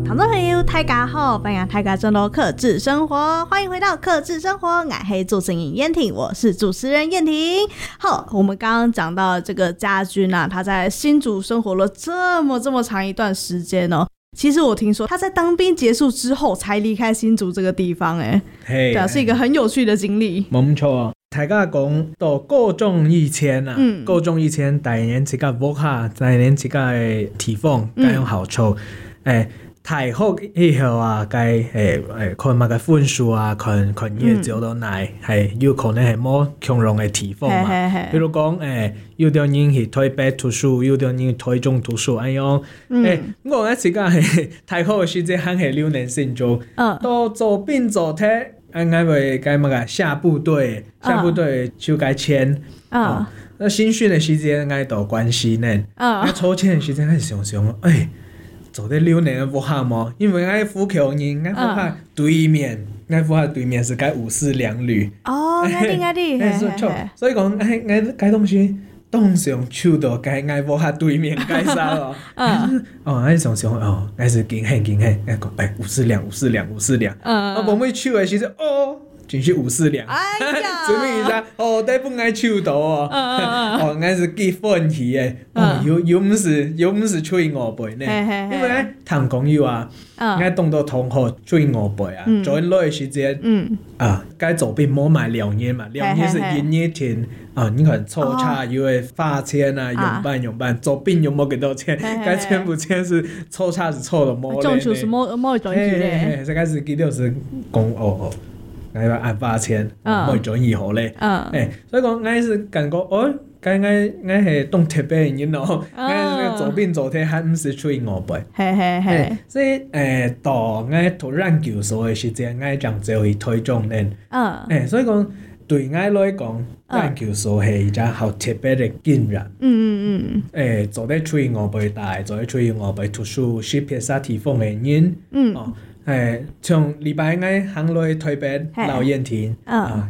听众朋友大家好，欢迎大家进入克制生活，欢迎回到克制生活，我是主持人燕婷，我是主持人燕婷。好，我们刚刚讲到这个家军啊，他在新竹生活了这么长一段时间哦。其实我听说他在当兵结束之后才离开新竹这个地方，对啊，是一个很有趣的经历。 冇错，大家讲到高中以前啊，高中以前第一年一個武校，第二年一個地方，該用好處，大學以後啊，該看乜嘅分數啊，看業績到哪，係有可能係冇強榮嘅地方嘛。比如講有啲人去台北讀書，有啲人去台中讀書，咁樣。我嗰時間係大學嘅時間係6年先做，到做兵做體。應該會該乜嘅下部隊就該簽。那新訓嘅時間應該到關西呢。那抽籤嘅時間係想做啲6年嘅武校嘛，因為我府橋人，我府校對面，我府校對面是該542旅。 哦，啱啲， 所以講我該東西當上手到該我府校對面該啥咯。我想我是驚喜，我講542。我冇咩手嘅時陣，真是542。 哎呀， 證明一下，底本愛手到我是結婚去嘅，又唔是吹5倍呢，因為談朋友啊，我當到同學吹5倍啊，做落嘅時間，該做兵冇買2年嘛，2年是1年前，你看抽查又會發錢啊，用辦，做兵又冇幾多錢，該錢不錢是抽查是抽到冇咧， 中就是冇轉去咧， 這個是記得是講我按發錢，冇轉以後咧，所以講我是感覺我係當特別人咯，我做兵做體還唔是吹5倍，所以到我讀研究所嘅時間，我將就去台中咧，所以講對我來講，研究所係一個好特別嘅經驗，做得吹5倍大，做得吹5倍讀書，識別啥地方嘅人，從禮拜我行落台北老燕亭